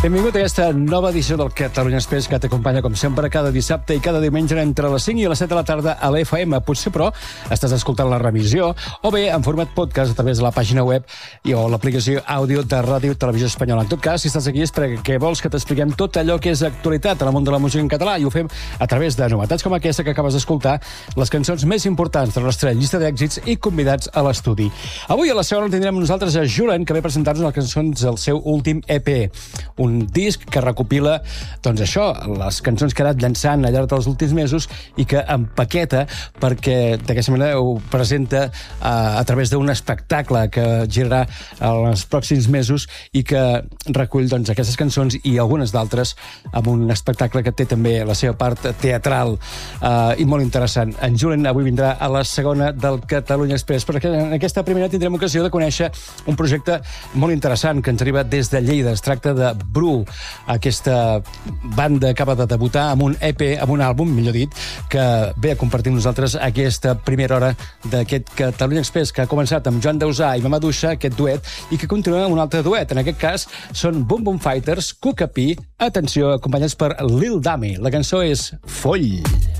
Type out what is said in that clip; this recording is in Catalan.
Benvingut a aquesta nova edició del Catalunya Express que t'acompanya, com sempre, cada dissabte i cada diumenge entre les 5 i les 7 de la tarda a l'FM. Potser, però, estàs escoltant la revisió o bé en format podcast a través de la pàgina web o l'aplicació àudio de Ràdio Televisió Espanyola. En tot cas, si estàs aquí és perquè vols que t'expliquem tot allò que és actualitat en el món de la música en català, i ho fem a través de novetats com aquesta que acabes d'escoltar, les cançons més importants de la nostra llista d'èxits i convidats a l'estudi. Avui a la segona tindrem nosaltres a Julen, que ve a presentar-nos les cançons del seu últim EP, un disc que recopila, doncs això, les cançons que ha anat llançant al llarg dels últims mesos i que empaqueta perquè d'aquesta manera ho presenta a través d'un espectacle que girarà en els pròxims mesos i que recull doncs aquestes cançons i algunes d'altres amb un espectacle que té també la seva part teatral i molt interessant. En Julen avui vindrà a la segona del Catalunya Express, perquè en aquesta primera tindrem ocasió de conèixer un projecte molt interessant que ens arriba des de Lleida. Es tracta de Bru. Aquesta banda acaba de debutar amb un EP, amb un àlbum, millor dit, que ve a compartir amb nosaltres aquesta primera hora d'aquest Catalunya Express, que ha començat amb Joan Dausà i Mama Duixa, aquest duet, i que continua amb un altre duet. En aquest cas són Boom Boom Fighters, Cucapí, atenció, acompanyats per Lil Dami. La cançó és Foll.